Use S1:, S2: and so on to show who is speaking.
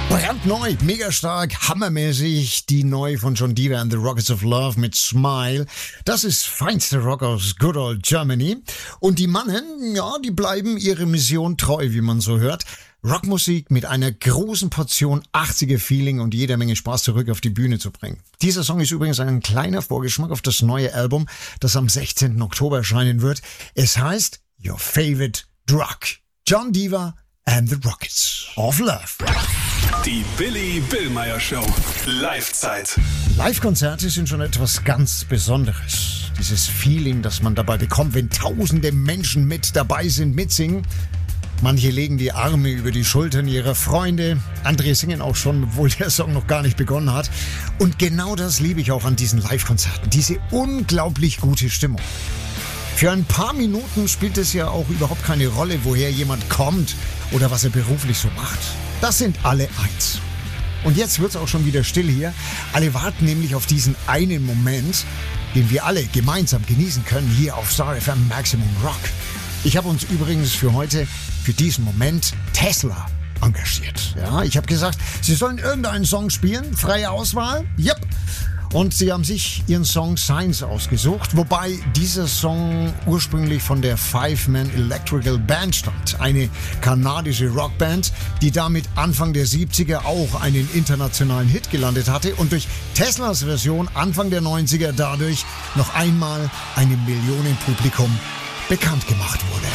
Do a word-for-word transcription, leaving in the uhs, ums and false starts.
S1: Brandneu, mega stark, hammermäßig, die neu von John Diva and the Rockets of Love mit Smile. Das ist feinste Rock aus Good Old Germany. Und die Mannen, ja, die bleiben ihrer Mission treu, wie man so hört. Rockmusik mit einer großen Portion achtziger-Feeling und jeder Menge Spaß zurück auf die Bühne zu bringen. Dieser Song ist übrigens ein kleiner Vorgeschmack auf das neue Album, das am sechzehnten Oktober erscheinen wird. Es heißt Your Favorite Drug. John Diva and the Rockets of Love.
S2: Die Billy Billmeyer Show. Live-Zeit.
S1: Live-Konzerte sind schon etwas ganz Besonderes. Dieses Feeling, das man dabei bekommt, wenn tausende Menschen mit dabei sind, mitsingen. Manche legen die Arme über die Schultern ihrer Freunde. Andere singen auch schon, obwohl der Song noch gar nicht begonnen hat. Und genau das liebe ich auch an diesen Live-Konzerten. Diese unglaublich gute Stimmung. Für ein paar Minuten spielt es ja auch überhaupt keine Rolle, woher jemand kommt oder was er beruflich so macht. Das sind alle eins. Und jetzt wird's auch schon wieder still hier. Alle warten nämlich auf diesen einen Moment, den wir alle gemeinsam genießen können hier auf Star F M Maximum Rock. Ich habe uns übrigens für heute, für diesen Moment, Tesla engagiert. Ja, ich habe gesagt, sie sollen irgendeinen Song spielen, freie Auswahl. Yep. Und sie haben sich ihren Song Science ausgesucht, wobei dieser Song ursprünglich von der Five-Man Electrical Band stammt. Eine kanadische Rockband, die damit Anfang der siebziger auch einen internationalen Hit gelandet hatte und durch Teslas Version Anfang der neunziger dadurch noch einmal einem Millionenpublikum bekannt gemacht wurde.